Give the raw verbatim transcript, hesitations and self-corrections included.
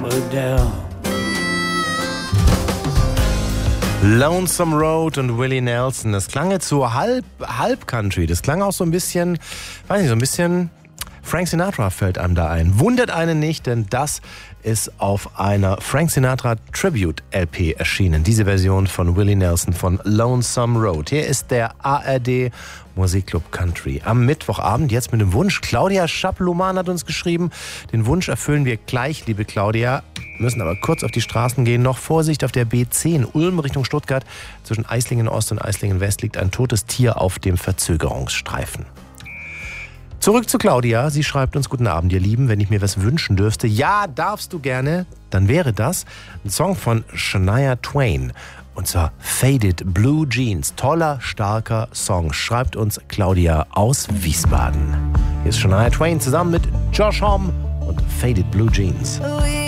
put down. Lonesome Road und Willie Nelson. Das klang jetzt so halb, halb Country. Das klang auch so ein bisschen, weiß nicht, so ein bisschen Frank Sinatra fällt einem da ein. Wundert einen nicht, denn das ist auf einer Frank Sinatra Tribute L P erschienen. Diese Version von Willie Nelson von Lonesome Road. Hier ist der A R D Musikclub Country. Am Mittwochabend jetzt mit dem Wunsch. Claudia Schapluman hat uns geschrieben. Den Wunsch erfüllen wir gleich, liebe Claudia. Müssen aber kurz auf die Straßen gehen. Noch Vorsicht auf der B zehn Ulm Richtung Stuttgart. Zwischen Eislingen Ost und Eislingen West liegt ein totes Tier auf dem Verzögerungsstreifen. Zurück zu Claudia. Sie schreibt uns: Guten Abend, ihr Lieben. Wenn ich mir was wünschen dürfte, ja, darfst du gerne, dann wäre das ein Song von Shania Twain. Und zwar Faded Blue Jeans. Toller, starker Song. Schreibt uns Claudia aus Wiesbaden. Hier ist Shania Twain zusammen mit Josh Homme und Faded Blue Jeans.